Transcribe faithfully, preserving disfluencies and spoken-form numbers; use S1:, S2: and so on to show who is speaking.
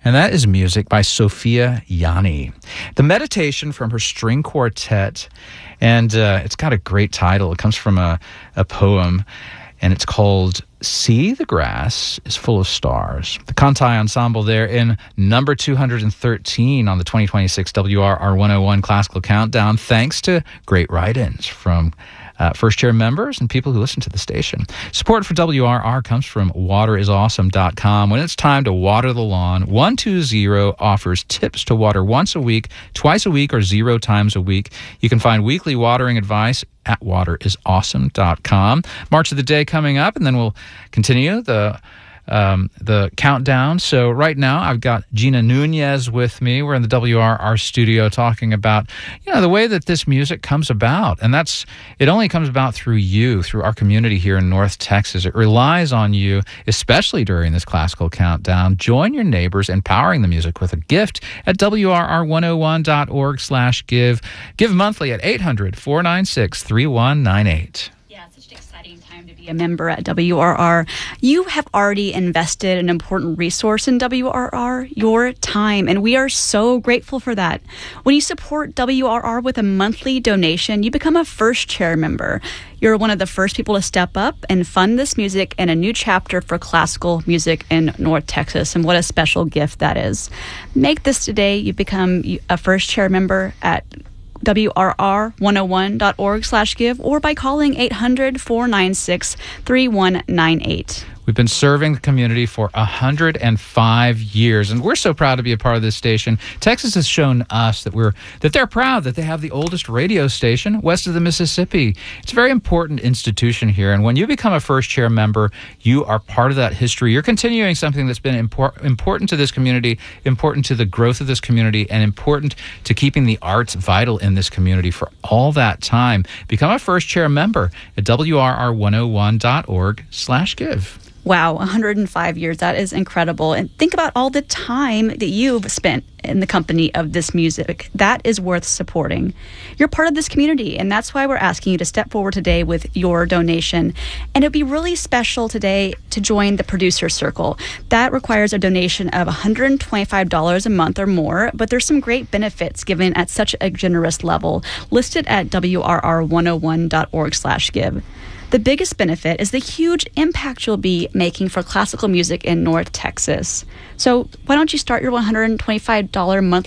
S1: And that is music by Sophia Yanni. The meditation from her string quartet, and uh, it's got a great title. It comes from a, a poem, and it's called See the Grass is Full of Stars. The Kantai Ensemble there in number two hundred thirteen on the twenty twenty-six W R R one oh one Classical Countdown, thanks to great write-ins from Uh, first-chair members and people who listen to the station. Support for W R R comes from water is awesome dot com. When it's time to water the lawn, one two zero offers tips to water once a week, twice a week, or zero times a week. You can find weekly watering advice at water is awesome dot com. March of the Day coming up, and then we'll continue the Um, the countdown. So right now I've got Gina Nunez with me. We're in the W R R studio talking about, you know, the way that this music comes about. And that's, it only comes about through you, through our community here in North Texas. It relies on you, especially during this classical countdown. Join your neighbors in powering the music with a gift at W R R one oh one dot org slash give. Give monthly at eight hundred, four nine six, three one nine eight.
S2: A member at W R R. You have already invested an important resource in W R R, your time, and we are so grateful for that. When you support W R R with a monthly donation, you become a first chair member. You're one of the first people to step up and fund this music and a new chapter for classical music in North Texas, and what a special gift that is. Make this today. You become a first chair member at W R R one oh one dot org slash give or by calling eight hundred, four nine six, three one nine eight.
S1: We've been serving the community for one hundred five years, and we're so proud to be a part of this station. Texas has shown us that we're that they're proud that they have the oldest radio station west of the Mississippi. It's a very important institution here, and when you become a first chair member, you are part of that history. You're continuing something that's been impor- important to this community, important to the growth of this community, and important to keeping the arts vital in this community for all that time. Become a first chair member at W R R one oh one dot org slash give.
S2: Wow, one hundred five years. That is incredible. And think about all the time that you've spent in the company of this music. That is worth supporting. You're part of this community, and that's why we're asking you to step forward today with your donation. And it'd be really special today to join the Producer Circle. That requires a donation of one hundred twenty-five dollars a month or more, but there's some great benefits given at such a generous level, listed at W R R one oh one dot org slash give. The biggest benefit is the huge impact you'll be making for classical music in North Texas. So why don't you start your one hundred twenty-five dollars monthly